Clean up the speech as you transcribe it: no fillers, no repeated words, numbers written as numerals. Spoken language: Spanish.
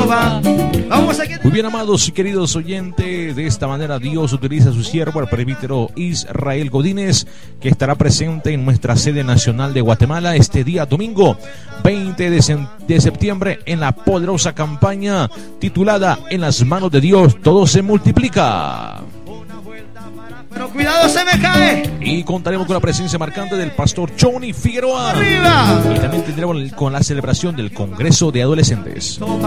Jehová. Vamos aquí. Muy bien, amados y queridos oyentes, de esta manera Dios utiliza a su siervo, el presbítero Israel Godínez, que estará presente en nuestra sede nacional de Guatemala este día domingo 20 de septiembre en la poderosa campaña titulada En las manos de Dios todo se multiplica. Pero cuidado, se me cae. Y contaremos con la presencia marcante del pastor Johnny Figueroa. ¡Arriba! Y también tendremos con la celebración del Congreso de Adolescentes.